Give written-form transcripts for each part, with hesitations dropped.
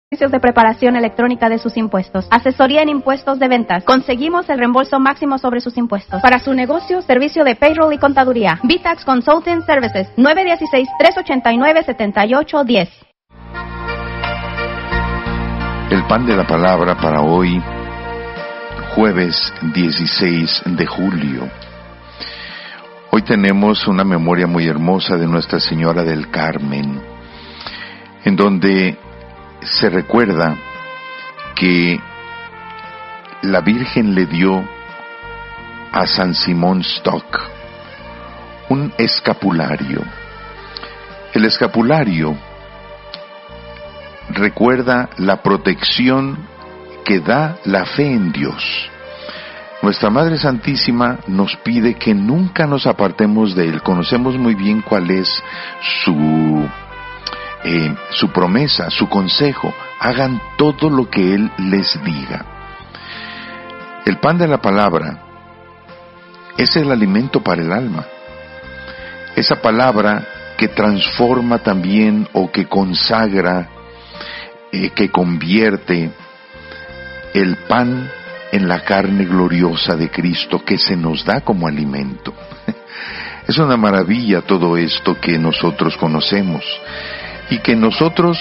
Servicios de preparación electrónica de sus impuestos, asesoría en impuestos de ventas, conseguimos el reembolso máximo sobre sus impuestos. Para su negocio, servicio de payroll y contaduría. VTax Consulting Services, 916-389-7810. El pan de la palabra para hoy, jueves 16 de julio. Hoy tenemos una memoria muy hermosa de Nuestra Señora del Carmen, en donde se recuerda que la Virgen le dio a San Simón Stock un escapulario. El escapulario recuerda la protección que da la fe en Dios. Nuestra Madre Santísima nos pide que nunca nos apartemos de Él. Conocemos muy bien cuál es su promesa, su consejo. Hagan todo lo que Él les diga. El pan de la palabra es el alimento para el alma. Esa palabra que transforma también o que consagra, que convierte el pan en la carne gloriosa de Cristo que se nos da como alimento. Es una maravilla todo esto que nosotros conocemos y que nosotros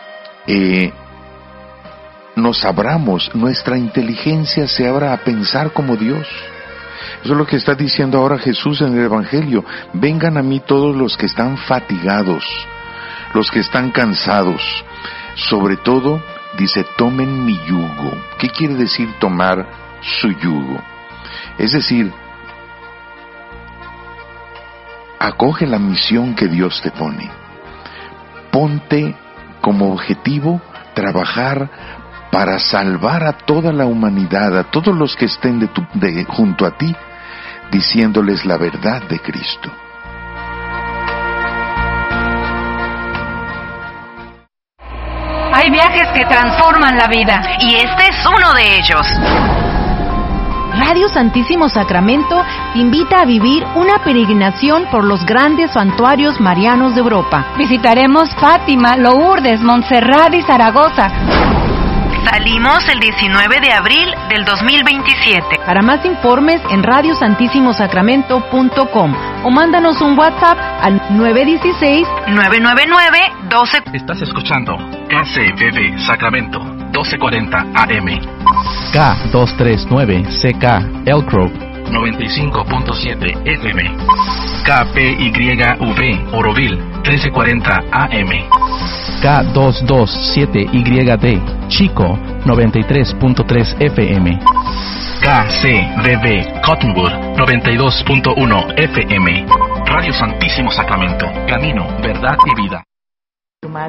nos abramos, nuestra inteligencia se abra a pensar como Dios. Eso es lo que está diciendo ahora Jesús en el Evangelio. Vengan a mí todos los que están fatigados, los que están cansados. Sobre todo, dice, tomen mi yugo. ¿Qué quiere decir tomar su yugo? Es decir, acoge la misión que Dios te pone. Ponte como objetivo trabajar para salvar a toda la humanidad, a todos los que estén junto a ti, diciéndoles la verdad de Cristo. Hay viajes que transforman la vida, y este es uno de ellos. Radio Santísimo Sacramento te invita a vivir una peregrinación por los grandes santuarios marianos de Europa. Visitaremos Fátima, Lourdes, Montserrat y Zaragoza. Salimos el 19 de abril del 2027. Para más informes en radiosantissimosacramento.com o mándanos un WhatsApp al 916-999-12. Estás escuchando KCBB Sacramento 1240 AM. K239CK Elk Grove 95.7 FM. KPYV Oroville 1340 AM. K227YD Chico 93.3 FM. KCBB Cottonwood 92.1 FM. Radio Santísimo Sacramento, camino, verdad y vida.